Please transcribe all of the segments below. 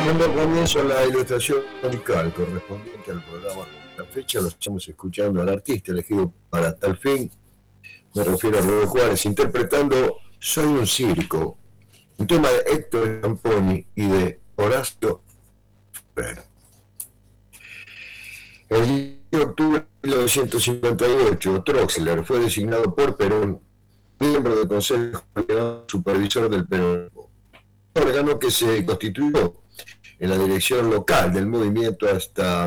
Dando comienzo a la ilustración musical correspondiente al programa de la fecha, lo estamos escuchando al artista elegido para tal fin, me refiero a Rubén Juárez, interpretando Soy un circo, un tema de Héctor Camponi y de Horacio Ferrer. El 10 de octubre de 1958, Troxler fue designado por Perón miembro del Consejo Supervisor del Peronismo, órgano que se constituyó en la dirección local del movimiento hasta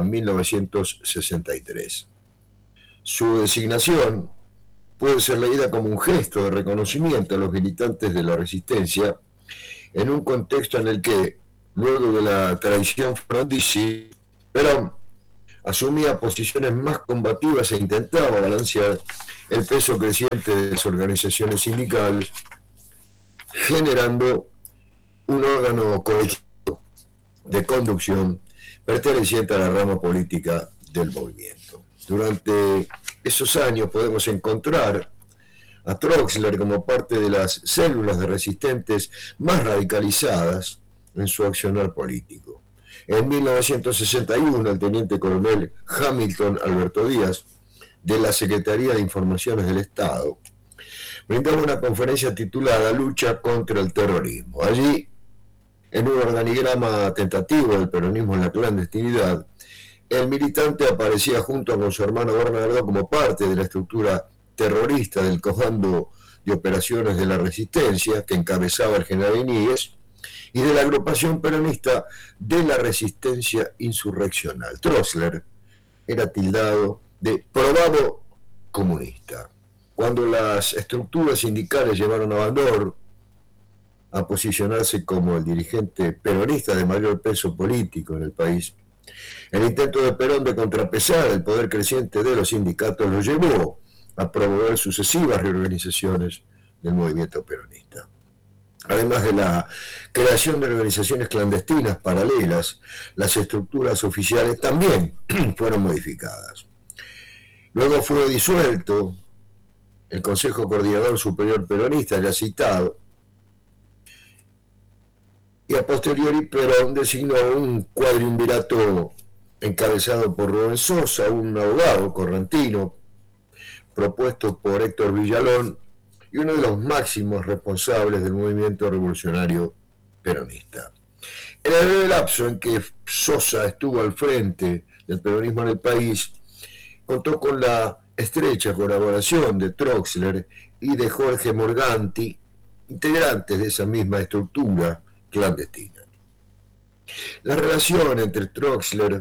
1963. Su designación puede ser leída como un gesto de reconocimiento a los militantes de la resistencia en un contexto en el que, luego de la traición frondizi, Perón asumía posiciones más combativas e intentaba balancear el peso creciente de las organizaciones sindicales, generando un órgano colegiado de conducción perteneciente a la rama política del movimiento. Durante esos años podemos encontrar a Troxler como parte de las células de resistentes más radicalizadas en su accionar político. En 1961, el teniente coronel Hamilton Alberto Díaz, de la Secretaría de Informaciones del Estado, brindaba una conferencia titulada Lucha contra el terrorismo. Allí, en un organigrama tentativo del peronismo en la clandestinidad, el militante aparecía junto con su hermano Bernardo como parte de la estructura terrorista del Comando de Operaciones de la Resistencia, que encabezaba el general Iníguez, y de la agrupación peronista de la Resistencia Insurreccional. Troxler era tildado de probado comunista. Cuando las estructuras sindicales llevaron a Bandor a posicionarse como el dirigente peronista de mayor peso político en el país, el intento de Perón de contrapesar el poder creciente de los sindicatos lo llevó a promover sucesivas reorganizaciones del movimiento peronista. Además de la creación de organizaciones clandestinas paralelas, las estructuras oficiales también fueron modificadas. Luego fue disuelto el Consejo Coordinador Superior Peronista, ya citado, y a posteriori Perón designó un cuadriumvirato encabezado por Rubén Sosa, un abogado correntino, propuesto por Héctor Villalón, y uno de los máximos responsables del movimiento revolucionario peronista. En el breve lapso en que Sosa estuvo al frente del peronismo en el país, contó con la estrecha colaboración de Troxler y de Jorge Morganti, integrantes de esa misma estructura clandestina. La relación entre Troxler,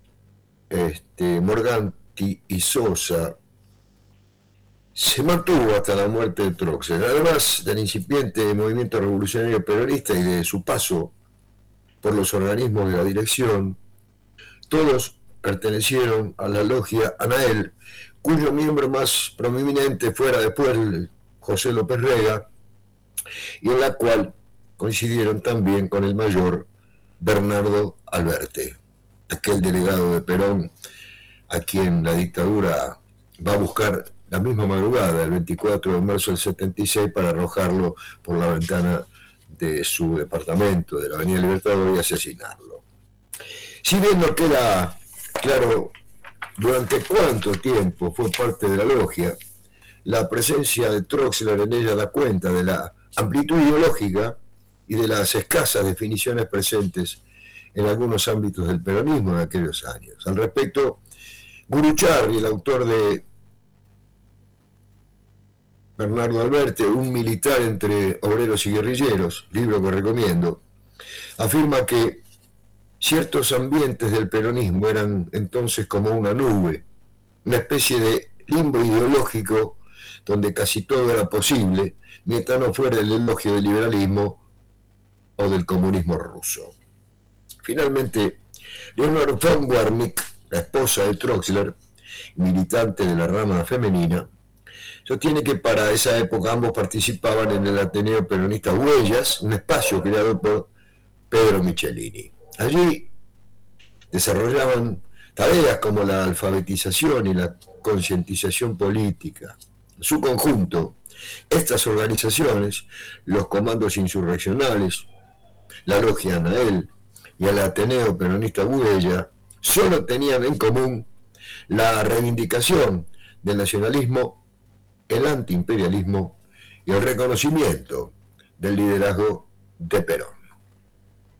Morganti y Sosa se mantuvo hasta la muerte de Troxler. Además del incipiente movimiento revolucionario peronista y de su paso por los organismos de la dirección, todos pertenecieron a la logia Anael, cuyo miembro más prominente fuera después José López Rega, y en la cual coincidieron también con el mayor Bernardo Alberte, aquel delegado de Perón a quien la dictadura va a buscar la misma madrugada, el 24 de marzo del 76, para arrojarlo por la ventana de su departamento de la Avenida Libertador y asesinarlo. Si bien no queda claro durante cuánto tiempo fue parte de la logia, la presencia de Troxler en ella da cuenta de la amplitud ideológica y de las escasas definiciones presentes en algunos ámbitos del peronismo de aquellos años. Al respecto, Gurucharri, el autor de Bernardo Alberte, un militar entre obreros y guerrilleros, libro que recomiendo, afirma que ciertos ambientes del peronismo eran entonces como una nube, una especie de limbo ideológico donde casi todo era posible, mientras no fuera el elogio del liberalismo o del comunismo ruso. Finalmente, Leonor von Warmick, la esposa de Troxler, militante de la rama femenina, sostiene que para esa época ambos participaban en el Ateneo Peronista Huellas, un espacio creado por Pedro Michelini. Allí desarrollaban tareas como la alfabetización y la concientización política. En su conjunto, estas organizaciones, los comandos insurreccionales, la logia Anael y el Ateneo Peronista Boudella solo tenían en común la reivindicación del nacionalismo, el antiimperialismo y el reconocimiento del liderazgo de Perón.